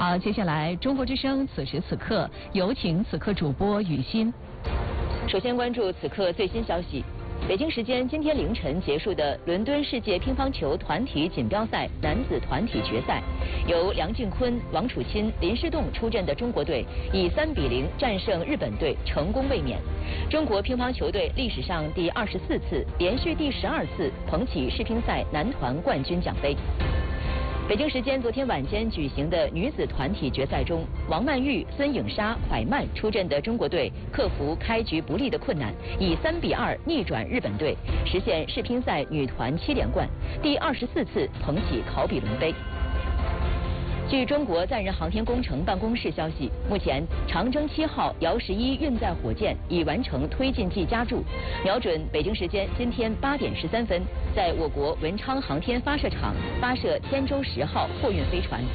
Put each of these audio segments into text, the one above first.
好，接下来中国之声此时此刻有请此刻主播雨欣。 首先关注此刻最新消息。北京时间今天凌晨结束的伦敦世界乒乓球团体锦标赛男子团体决赛，由梁靖昆、王楚钦、林诗栋出阵的中国队以3-0战胜日本队，成功卫冕。中国乒乓球队历史上第24次，连续第12次捧起世乒赛男团冠军奖杯。北京时间昨天晚间举行的女子团体决赛中，王曼玉、孙颖莎、蒯曼出阵的中国队克服开局不利的困难，以3-2逆转日本队，实现世乒赛女团7连冠，第24次捧起考比伦杯。据中国载人航天工程办公室消息，目前长征7号遥11运载火箭已完成推进剂加注，瞄准北京时间今天8点13分，在我国文昌航天发射场发射天舟10号货运飞船。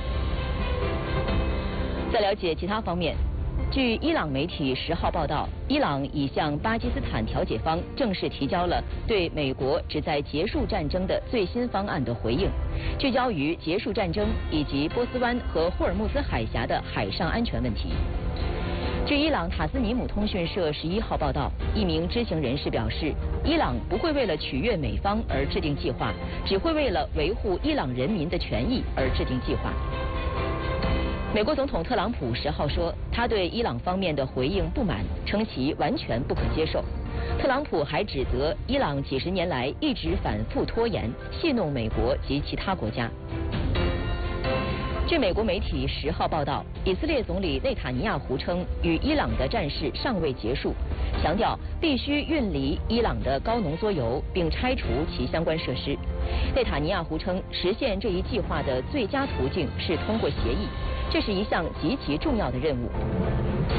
再了解其他方面。据伊朗媒体10号报道，伊朗已向巴基斯坦调解方正式提交了对美国旨在结束战争的最新方案的回应，聚焦于结束战争以及波斯湾和霍尔木兹海峡的海上安全问题。据伊朗塔斯尼姆通讯社11号报道，一名知情人士表示，伊朗不会为了取悦美方而制定计划，只会为了维护伊朗人民的权益而制定计划。美国总统特朗普10号说，他对伊朗方面的回应不满，称其完全不可接受。特朗普还指责伊朗几十年来一直反复拖延，戏弄美国及其他国家。据美国媒体10号报道，以色列总理内塔尼亚胡称，与伊朗的战事尚未结束，强调必须运离伊朗的高浓缩铀，并拆除其相关设施。内塔尼亚胡称，实现这一计划的最佳途径是通过协议，这是一项极其重要的任务。